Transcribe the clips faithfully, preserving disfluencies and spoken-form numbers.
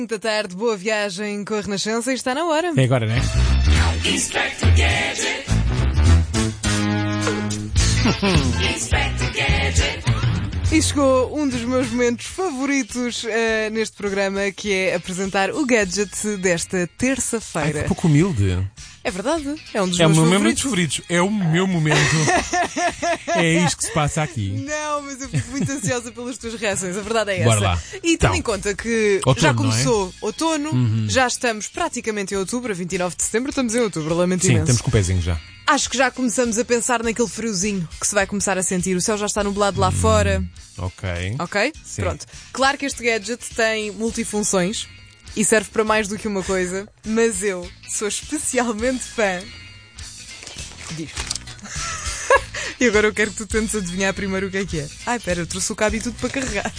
Da tarde, boa viagem com a Renascença e está na hora. É agora, não é? Inspector Gadget. Inspector Gadget. E chegou um dos meus momentos favoritos uh, neste programa, que é apresentar o gadget desta terça-feira. Ai, que pouco humilde. É verdade, é um dos É o meus meu favoritos. momento favorito. É o meu momento. É isto que se passa aqui. Não, mas eu fico muito ansiosa pelas tuas reações, a verdade é essa. Bora lá. E tendo Então, em conta que outono, já não é? começou outono, já estamos praticamente em outubro, a vinte e nove de setembro, estamos em outubro, lamento Sim, imenso. estamos com o pezinho já. Acho que já começamos a pensar naquele friozinho que se vai começar a sentir. O céu já está nublado lá fora. Ok. Ok? Sim. Pronto. Claro que este gadget tem multifunções e serve para mais do que uma coisa, mas eu sou especialmente fã disto. E agora eu quero que tu tentes adivinhar primeiro o que é que é. Ai, pera, eu trouxe o cabo e tudo para carregar.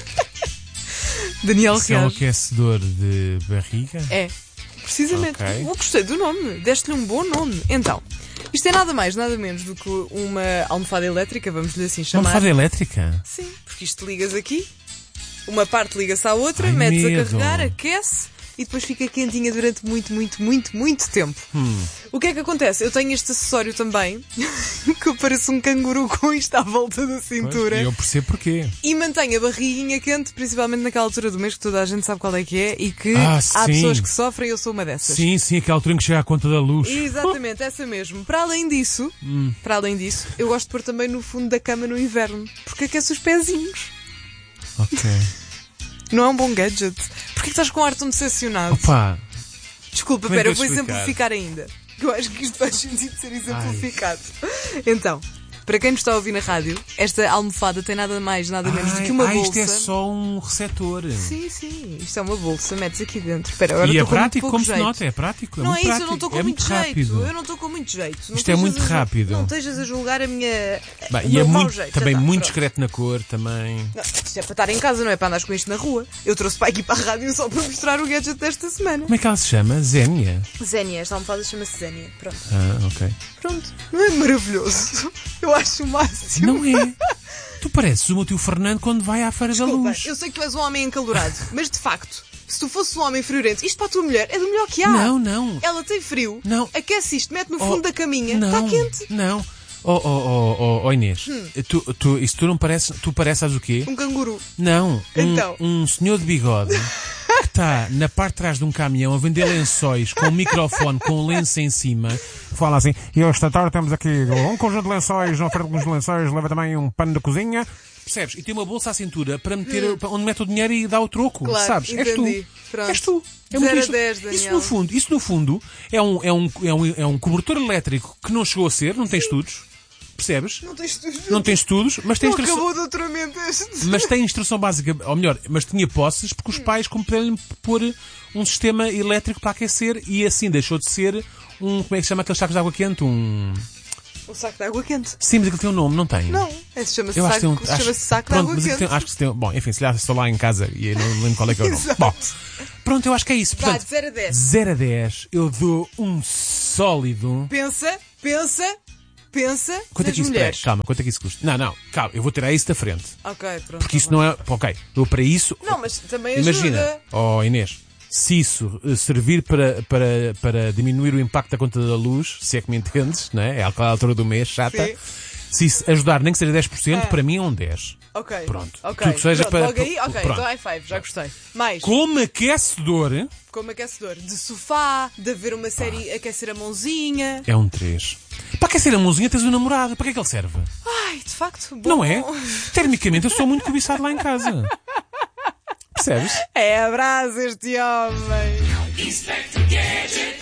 Daniel Isso é um reage. aquecedor de barriga? É, precisamente. Ok. Eu gostei do nome. Deste-lhe um bom nome. Então, isto é nada mais, nada menos do que uma almofada elétrica, vamos-lhe assim Uma chamar. almofada elétrica? Sim, porque isto ligas aqui, uma parte liga-se à outra, Ai, metes medo. a carregar, aquece e depois fica quentinha durante muito, muito, muito, muito tempo. Hum. O que é que acontece? Eu tenho este acessório também, que eu pareço um canguru com isto à volta da cintura. E eu percebo porquê. E mantém a barriguinha quente, principalmente naquela altura do mês que toda a gente sabe qual é que é e que Ah, há sim. pessoas que sofrem, eu sou uma dessas. Sim, sim, aquela altura em que chega à conta da luz. Exatamente, essa mesmo. Para além disso, para além disso, eu gosto de pôr também no fundo da cama no inverno, porque aquece os pezinhos. Ok. Não é um bom gadget. Porquê que estás com um ar tão decepcionado? Opa, Desculpa, como é pera, que eu vou eu vou explicar? exemplificar ainda. Eu acho que isto faz sentido ser exemplificado. Então, para quem nos está a ouvir na rádio, esta almofada tem nada mais, nada menos do ai, que uma ai, bolsa. isto é só um receptor. Sim, sim, isto é uma bolsa, metes aqui dentro. Espera, agora E é estou com muito prático, pouco como se jeito. nota, é prático. É Não é muito isso, prático. eu não estou com é muito, muito jeito. rápido. Eu não estou com muito jeito. Não Isto é estejas muito a ju- rápido. Não estejas a julgar a minha. Bem, o e é meu mau muito, jeito. também Já tá, muito pronto. discreto na cor, também. Não, isto é para estar em casa, não é para andares com isto na rua. Eu trouxe para aqui para a rádio só para mostrar o gadget desta semana. Como é que ela se chama? Zénia? Zénia, esta almofada chama-se Zénia. Pronto. Ah, ok. Pronto. Não é maravilhoso? Eu acho o máximo. Não é? Tu pareces o meu tio Fernando quando vai à Feira da Desculpa, Luz. eu sei que tu és um homem encalorado, mas de facto, se tu fosses um homem friorento, isto para a tua mulher é do melhor que há. Não, não. Ela tem frio, Não. aquece isto, mete no Oh, fundo da caminha, não, está quente. Não. Oh, oh, oh, oh, oh Inês, tu, tu, isso tu não pareces, tu pareces sabes o quê? Um canguru. Não, um, Então. um senhor de bigode que está na parte de trás de um caminhão a vender lençóis com um microfone com um lenço em cima, fala assim, e esta tarde temos aqui um conjunto de lençóis, uma oferta de lençóis, leva também um pano de cozinha, percebes? E tem uma bolsa à cintura para meter, para onde mete o dinheiro e dá o troco, Claro, sabes? És entendi. tu. Pronto. És tu. É Zero muito a isto. dez, Isso Daniel. no fundo, isso no fundo é um, é um, é um, é um cobertor elétrico que não chegou a ser, não tem estudos, percebes? Não tens estudos. Não tem estudos, mas tem Não instrução. acabou o doutoramento este. Mas tem instrução básica, ou melhor, mas tinha posses porque os pais compraram-lhe pôr um sistema elétrico para aquecer e assim deixou de ser um, como é que se chama aqueles sacos de água quente? Um... Um saco de água quente. Sim, mas aquilo tem um nome, não tem? Não, esse chama-se Eu acho que tem saco, um... acho- chama-se saco de Pronto, água mas aquilo quente. tem- acho que se tem... Bom, enfim, se calhar estou lá em casa e eu não lembro qual é que é o nome. Exato. Bom, pronto, eu acho que é isso. Vá, Portanto, de zero a dez. zero a dez, eu dou um sólido... Pensa, pensa, pensa Quanto é nas que isso mulheres. custa? Calma, quanto é que isso custa? Não, não, calma, eu vou tirar isso da frente. Ok, pronto. Porque isso não é... Ok, eu para isso... Não, mas também ajuda. Imagina, oh Inês, se isso eh, servir para, para, para diminuir o impacto da conta da luz, se é que me entendes, não é? É aquela altura do mês, chata. Sim. Se isso ajudar nem que seja dez por cento, Ah. para mim é um dez. Ok. Pronto. Ok. Tudo que seja Pronto, para- logo aí, ok, pronto. então high five, já gostei. Mais, Como aquecedor, como aquecedor. De sofá, de ver uma série, aquecer a mãozinha. é um três. Para aquecer a mãozinha tens o namorado. Para que é que ele serve? Ai, de facto, bom. Não é? Termicamente eu sou muito cobiçado lá em casa. Percebes? É, abraço este homem. Inspector Gadget.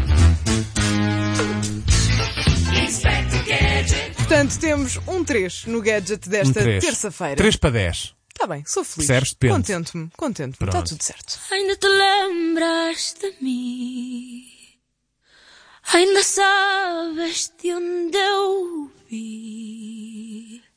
Inspector Gadget. Portanto, temos um três no gadget Um desta três. terça-feira. três para dez. Está bem, sou feliz. Percebes? Depende. Contento-me, contente-me. Está Pronto. tudo certo. Ainda te lembras de mim? Ainda sabes de onde eu vi?